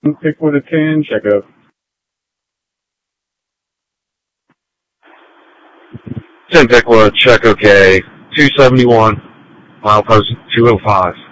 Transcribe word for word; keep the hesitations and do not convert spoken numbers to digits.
Pick with a ten, check up. ten Pickwood, check okay. two seventy-one, milepost two oh five.